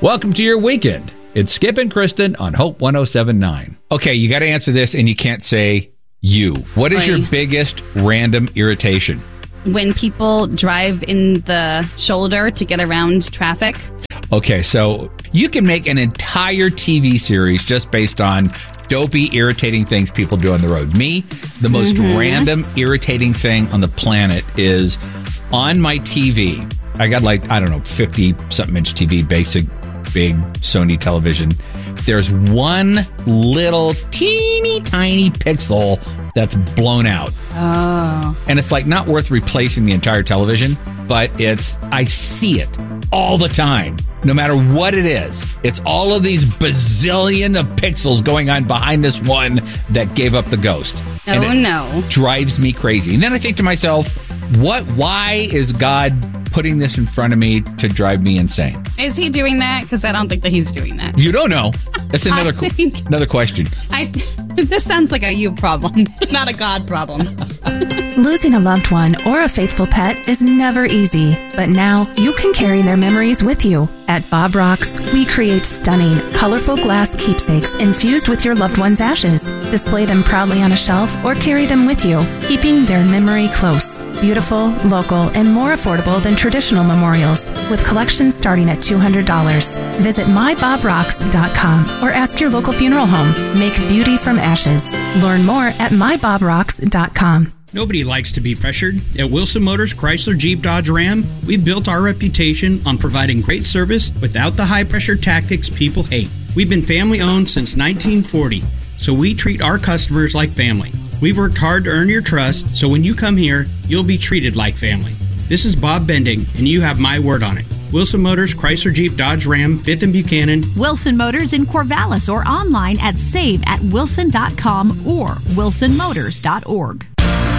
Welcome to your weekend. It's Skip and Kristen on Hope 107.9. Okay, you got to answer this, and you can't say you. What is your biggest random irritation? When people drive in the shoulder to get around traffic. Okay, so you can make an entire TV series just based on dopey, irritating things people do on the road. Me, the most random, irritating thing on the planet is on my TV. I got 50-something inch TV, big Sony television. There's one little teeny tiny pixel that's blown out. Oh. And it's not worth replacing the entire television, but I see it all the time. No matter what it is, it's all of these bazillion of pixels going on behind this one that gave up the ghost. Oh, no. Drives me crazy. And then I think to myself, why is God putting this in front of me to drive me insane? Is he doing that? Because I don't think that he's doing that. You don't know. That's another question. This sounds like a you problem, not a God problem. Losing a loved one or a faithful pet is never easy, but now you can carry their memories with you. At Bob Rocks, we create stunning, colorful glass keepsakes infused with your loved one's ashes. Display them proudly on a shelf or carry them with you, keeping their memory close. Beautiful, local, and more affordable than traditional memorials, with collections starting at $200. Visit mybobrocks.com or ask your local funeral home. Make beauty from ashes. Learn more at mybobrocks.com. Nobody likes to be pressured. At Wilson Motors Chrysler Jeep Dodge Ram, we've built our reputation on providing great service without the high-pressure tactics people hate. We've been family-owned since 1940, so we treat our customers like family. We've worked hard to earn your trust, so when you come here, you'll be treated like family. This is Bob Bending, and you have my word on it. Wilson Motors Chrysler Jeep Dodge Ram, 5th and Buchanan. Wilson Motors in Corvallis or online at save@wilson.com or wilsonmotors.org.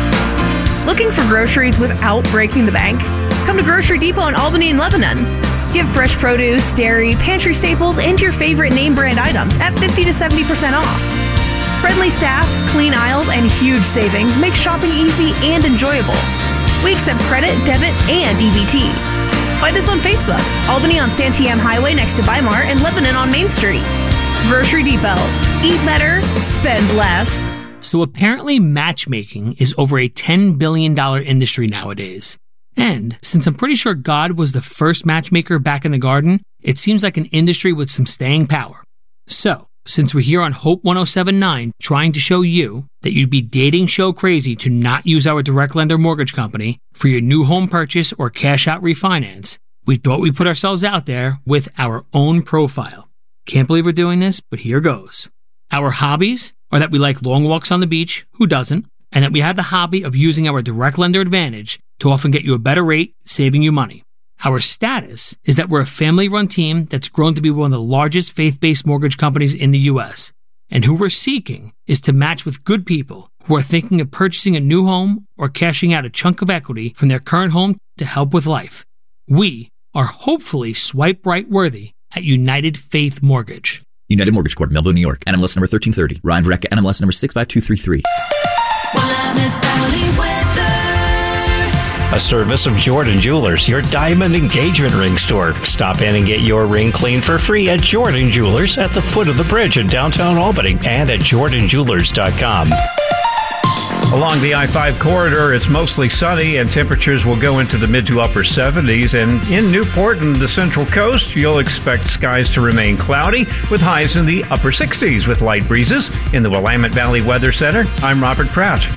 Looking for groceries without breaking the bank? Come to Grocery Depot in Albany and Lebanon. Get fresh produce, dairy, pantry staples, and your favorite name brand items at 50 to 70% off. Friendly staff, clean aisles, and huge savings make shopping easy and enjoyable. We accept credit, debit, and EBT. Find us on Facebook, Albany on Santiam Highway next to Weimar, and Lebanon on Main Street. Grocery Depot. Eat better, spend less. So apparently matchmaking is over a $10 billion industry nowadays. And since I'm pretty sure God was the first matchmaker back in the garden, it seems like an industry with some staying power. So, since we're here on Hope 107.9 trying to show you that you'd be dating show crazy to not use our direct lender mortgage company for your new home purchase or cash out refinance, we thought we'd put ourselves out there with our own profile. Can't believe we're doing this, but here goes. Our hobbies are that we like long walks on the beach, who doesn't, and that we have the hobby of using our direct lender advantage to often get you a better rate, saving you money. Our status is that we're a family-run team that's grown to be one of the largest faith-based mortgage companies in the U.S., and who we're seeking is to match with good people who are thinking of purchasing a new home or cashing out a chunk of equity from their current home to help with life. We are hopefully swipe right worthy at United Faith Mortgage. United Mortgage Corp., Melville, New York. NMLS number 1330. Ryan Verrecka, NMLS number 65233. A service of Jordan Jewelers, your diamond engagement ring store. Stop in and get your ring cleaned for free at Jordan Jewelers at the foot of the bridge in downtown Albany and at jordanjewelers.com. Along the I-5 corridor, it's mostly sunny and temperatures will go into the mid to upper 70s. And in Newport and the Central Coast, you'll expect skies to remain cloudy with highs in the upper 60s with light breezes. In the Willamette Valley Weather Center, I'm Robert Pratt.